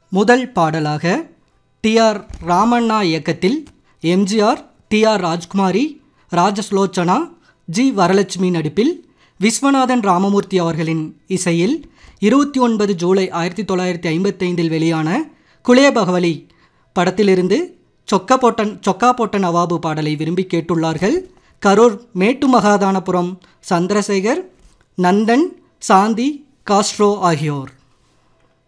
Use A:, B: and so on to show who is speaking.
A: முதல் பாடலாக டி.ஆர். ராமண்ணா இயக்கத்தில் எம்ஜிஆர், டி.ஆர். ராஜ்குமாரி, ராஜஸ்லோச்சனா, ஜி. வரலட்சுமி நடிப்பில் விஸ்வநாதன் ராமமூர்த்தி அவர்களின் இசையில் 29 ஜூலை 1955 வெளியான குலே பகவலி படத்திலிருந்து சொக்கா போட்ட நவாபு பாடலை விரும்பி கேட்டுள்ளார்கள். கரூர் மேட்டு மகாதானபுரம் சந்திரசேகர், நந்தன், சாந்தி, காஸ்ட்ரோ ஆகியோர்.